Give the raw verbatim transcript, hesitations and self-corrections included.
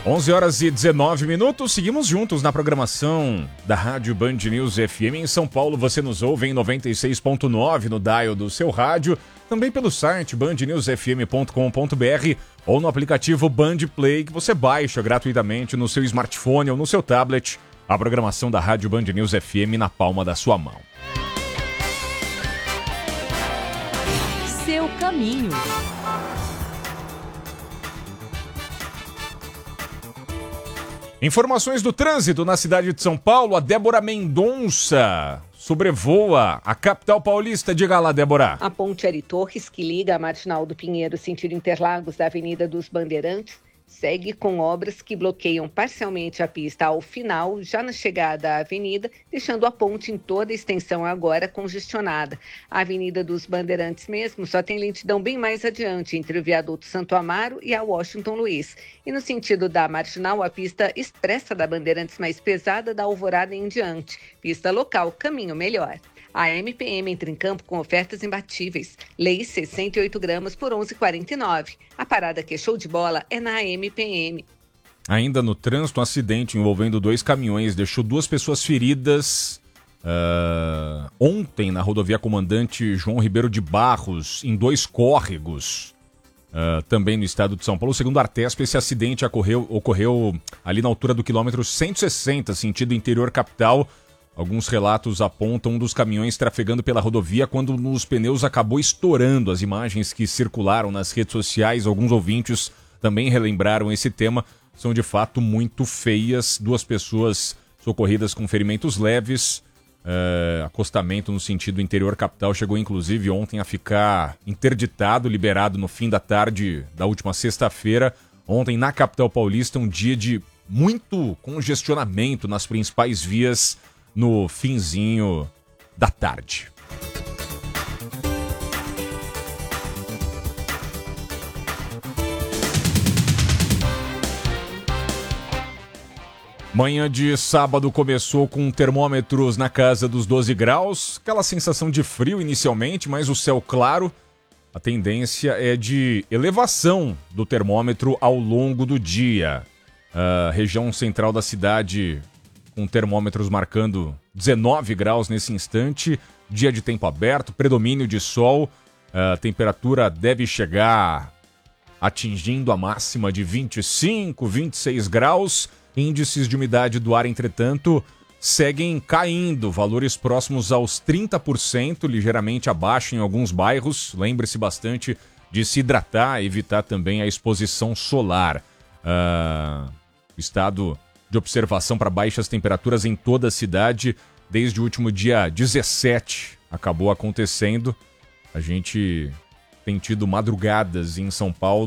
onze horas e dezenove minutos, seguimos juntos na programação da Rádio Band News F M em São Paulo. Você nos ouve em noventa e seis ponto nove no dial do seu rádio, também pelo site band news f m ponto com ponto b r ou no aplicativo Band Play, que você baixa gratuitamente no seu smartphone ou no seu tablet, a programação da Rádio Band News F M na palma da sua mão. Seu caminho. Informações do trânsito na cidade de São Paulo. A Débora Mendonça sobrevoa a capital paulista. Diga lá, Débora. A ponte Ari Torres, que liga a Marginal do Pinheiro, sentido Interlagos, da Avenida dos Bandeirantes, segue com obras que bloqueiam parcialmente a pista ao final, já na chegada à avenida, deixando a ponte em toda a extensão agora congestionada. A Avenida dos Bandeirantes mesmo só tem lentidão bem mais adiante, entre o viaduto Santo Amaro e a Washington Luiz. E no sentido da Marginal, a pista expressa da Bandeirantes mais pesada da Alvorada em diante. Pista local, caminho melhor. A M P M entra em campo com ofertas imbatíveis. Leite sessenta e oito gramas por onze reais e quarenta e nove centavos. A parada que é show de bola é na M P M. Ainda no trânsito, um acidente envolvendo dois caminhões deixou duas pessoas feridas uh, ontem na rodovia Comandante João Ribeiro de Barros, em dois córregos, uh, também no estado de São Paulo. Segundo a Artesp, esse acidente ocorreu, ocorreu ali na altura do quilômetro cento e sessenta, sentido interior capital. Alguns relatos apontam um dos caminhões trafegando pela rodovia quando um dos pneus acabou estourando. As imagens que circularam nas redes sociais, alguns ouvintes também relembraram esse tema, são de fato muito feias. Duas pessoas socorridas com ferimentos leves. Uh, acostamento no sentido interior capital chegou inclusive ontem a ficar interditado, liberado no fim da tarde da última sexta-feira. Ontem na capital paulista, um dia de muito congestionamento nas principais vias no finzinho da tarde. Manhã de sábado começou com termômetros na casa dos doze graus, aquela sensação de frio inicialmente, mas o céu claro. A tendência é de elevação do termômetro ao longo do dia. A região central da cidade com termômetros marcando dezenove graus nesse instante, dia de tempo aberto, predomínio de sol, a temperatura deve chegar atingindo a máxima de vinte e cinco, vinte e seis graus, índices de umidade do ar, entretanto, seguem caindo, valores próximos aos trinta por cento, ligeiramente abaixo em alguns bairros. Lembre-se bastante de se hidratar, evitar também a exposição solar. Uh, estado de observação para baixas temperaturas em toda a cidade desde o último dia dezessete acabou acontecendo. A gente tem tido madrugadas em São Paulo